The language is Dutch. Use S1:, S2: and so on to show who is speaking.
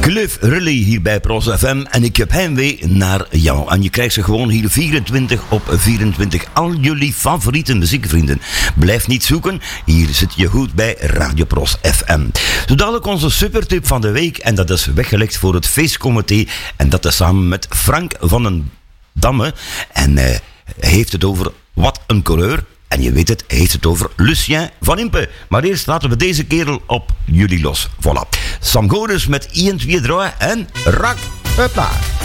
S1: Cliff Riley hier bij Pros FM en ik heb heimwee naar jou. En je krijgt ze gewoon hier 24 op 24. Al jullie favoriete muziekvrienden. Blijf niet zoeken, hier zit je goed bij Radio Pros FM. Zo dadelijk onze supertip van de week en dat is weggelegd voor het feestcomité. En dat is samen met Frank van den Damme. En hij heeft het over wat een coureur. En je weet het, hij heeft het over Lucien van Impe. Maar eerst laten we deze kerel op jullie los. Voilà. Sam Godes met 1, 2, 3 en rak. Hoppa.